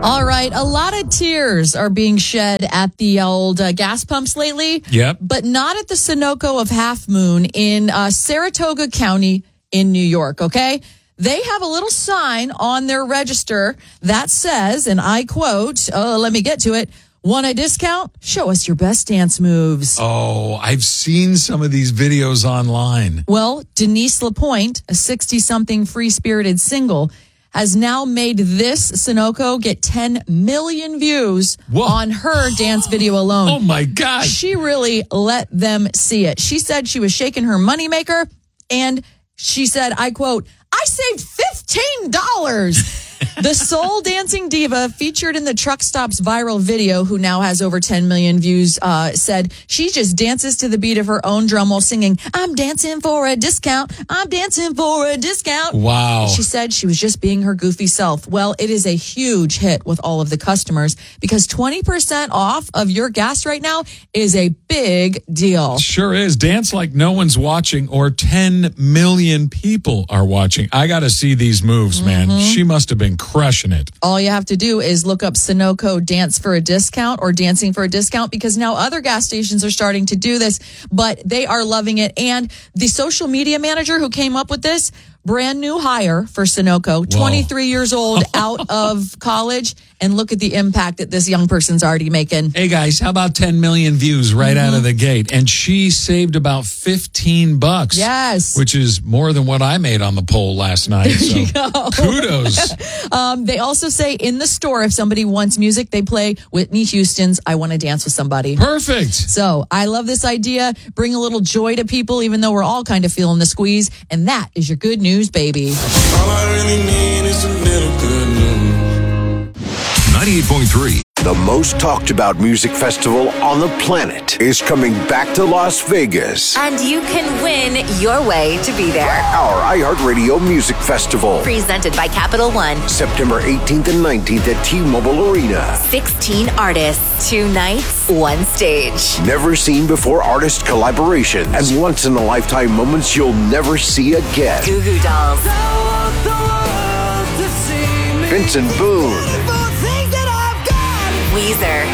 All right. A lot of tears are being shed at the old gas pumps lately. Yep. But not at the Sunoco of Half Moon in Saratoga County in New York, okay? They have a little sign on their register that says, and I quote, let me get to it, want a discount? Show us your best dance moves. Oh, I've seen some of these videos online. Well, Denise LaPointe, a 60-something free-spirited single, has now made this Sunoco get 10 million views on her dance video alone. Oh, my God. She really let them see it. She said she was shaking her moneymaker, and she said, I quote, I saved $15. The soul dancing diva featured in the Truck Stops viral video, who now has over 10 million views, said she just dances to the beat of her own drum while singing, I'm dancing for a discount. I'm dancing for a discount. Wow. She said she was just being her goofy self. Well, it is a huge hit with all of the customers because 20% off of your gas right now is a big deal. Sure is. Dance like no one's watching or 10 million people are watching. I got to see these moves, man. She must have been crushing it. All you have to do is look up Sunoco Dance for a Discount or Dancing for a Discount, because now other gas stations are starting to do this, but they are loving it. And the social media manager who came up with this, brand new hire for Sunoco, 23 years old, out of college, and look at the impact that this young person's already making. Hey, guys, how about 10 million views right out of the gate? And she saved about $15. Yes. Which is more than what I made on the poll last night. So kudos. They also say in the store, if somebody wants music, they play Whitney Houston's I Want to Dance with Somebody. Perfect. So I love this idea. Bring a little joy to people, even though we're all kind of feeling the squeeze. And that is your good news, baby. All I really need is a little good news. 98.3. The most talked about music festival on the planet is coming back to Las Vegas. And you can win your way to be there. Our iHeartRadio Music Festival. Presented by Capital One. September 18th and 19th at T-Mobile Arena. 16 artists, 2 nights, 1 stage. Never seen before artist collaboration and once-in-a-lifetime moments you'll never see again. Goo Goo Dolls. Vincent Boone. Weezer.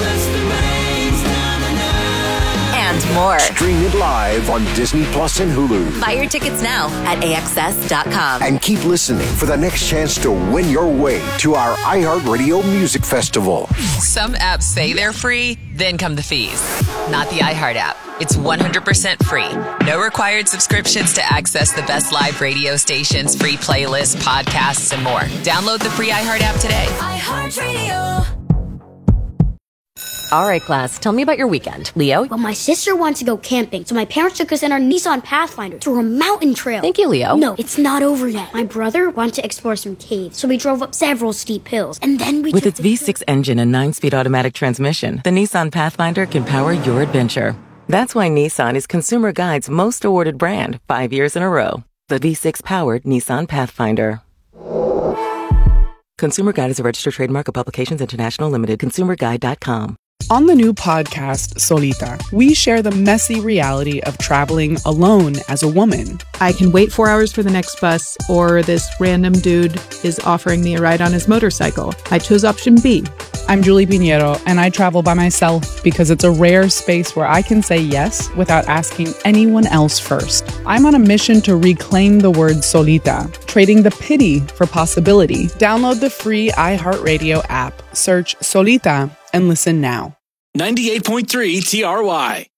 And more. Stream it live on Disney Plus and Hulu. Buy your tickets now at AXS.com. And keep listening for the next chance to win your way to our iHeartRadio Music Festival. Some apps say they're free, then come the fees. Not the iHeart app. It's 100% free. No required subscriptions to access the best live radio stations, free playlists, podcasts, and more. Download the free iHeart app today. iHeartRadio. All right, class, tell me about your weekend. Leo? Well, my sister wants to go camping, so my parents took us in our Nissan Pathfinder through a mountain trail. Thank you, Leo. No, it's not over yet. My brother wanted to explore some caves, so we drove up several steep hills, and then we With its V6 engine and 9-speed automatic transmission, the Nissan Pathfinder can power your adventure. That's why Nissan is Consumer Guide's most awarded brand 5 years in a row. The V6-powered Nissan Pathfinder. Consumer Guide is a registered trademark of Publications International Limited. ConsumerGuide.com. On the new podcast, Solita, we share the messy reality of traveling alone as a woman. I can wait 4 hours for the next bus, or this random dude is offering me a ride on his motorcycle. I chose option B. I'm Julie Pinheiro, and I travel by myself because it's a rare space where I can say yes without asking anyone else first. I'm on a mission to reclaim the word solita, trading the pity for possibility. Download the free iHeartRadio app, search Solita, and listen now. 98.3 TRY.